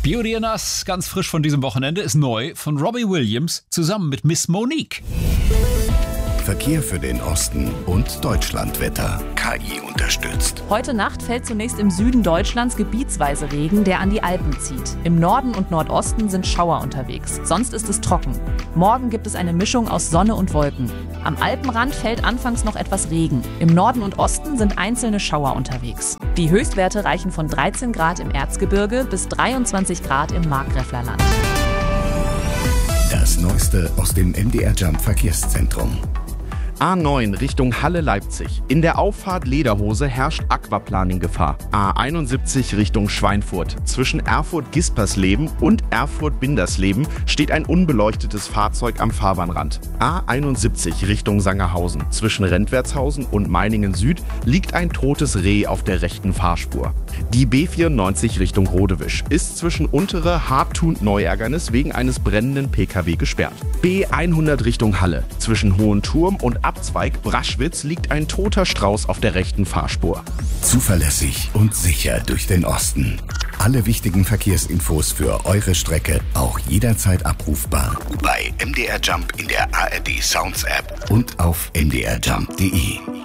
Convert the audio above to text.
Beauty and Us, ganz frisch von diesem Wochenende, ist neu von Robbie Williams zusammen mit Miss Monique. Verkehr für den Osten und Deutschlandwetter. KI unterstützt. Heute Nacht fällt zunächst im Süden Deutschlands gebietsweise Regen, der an die Alpen zieht. Im Norden und Nordosten sind Schauer unterwegs. Sonst ist es trocken. Morgen gibt es eine Mischung aus Sonne und Wolken. Am Alpenrand fällt anfangs noch etwas Regen. Im Norden und Osten sind einzelne Schauer unterwegs. Die Höchstwerte reichen von 13 Grad im Erzgebirge bis 23 Grad im Markgräflerland. Das Neueste aus dem MDR Jump Verkehrszentrum. A9 Richtung Halle-Leipzig. In der Auffahrt Lederhose herrscht Aquaplaning-Gefahr. A71 Richtung Schweinfurt. Zwischen Erfurt-Gispersleben und Erfurt-Bindersleben steht ein unbeleuchtetes Fahrzeug am Fahrbahnrand. A71 Richtung Sangerhausen. Zwischen Rentwertshausen und Meiningen Süd liegt ein totes Reh auf der rechten Fahrspur. Die B94 Richtung Rodewisch ist zwischen Untere Hartthun-Neuergernis wegen eines brennenden Pkw gesperrt. B100 Richtung Halle. Zwischen Hohenturm und Abzweig Braschwitz liegt ein toter Strauß auf der rechten Fahrspur. Zuverlässig und sicher durch den Osten. Alle wichtigen Verkehrsinfos für eure Strecke auch jederzeit abrufbar bei MDR Jump in der ARD Sounds App und auf mdrjump.de.